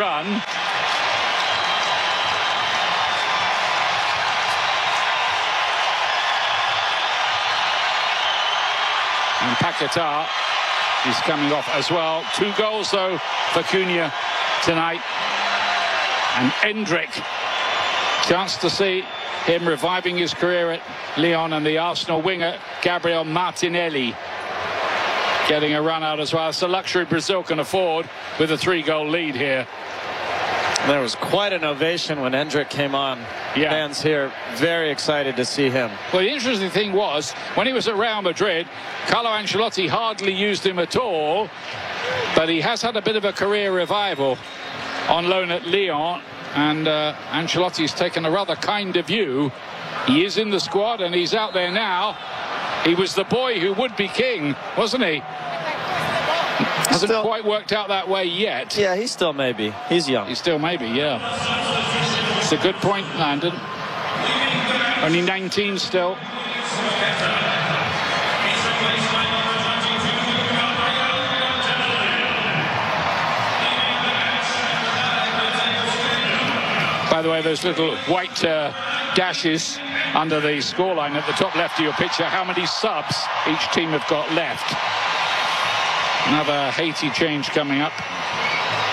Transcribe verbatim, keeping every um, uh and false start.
run. And Paquetá is coming off as well. Two goals, though, for Cunha tonight. And Endrick, chance to see him reviving his career at Lyon, and the Arsenal winger, Gabriel Martinelli, getting a run out as well. It's a luxury Brazil can afford with a three-goal lead here. There was quite an ovation when Endrick came on. Yeah. Fans here very excited to see him. Well, the interesting thing was, when he was at Real Madrid, Carlo Ancelotti hardly used him at all, but he has had a bit of a career revival on loan at Lyon, and uh, Ancelotti's taken a rather kinder view. He is in the squad and he's out there now. He was the boy who would be king, wasn't he? Hasn't Still, quite worked out that way yet. Yeah, he still maybe. He's young. He still maybe, yeah. It's a good point, Landon. Only nineteen still. By the way, those little white uh, dashes under the scoreline at the top left of your picture, how many subs each team have got left. Another Haiti change coming up.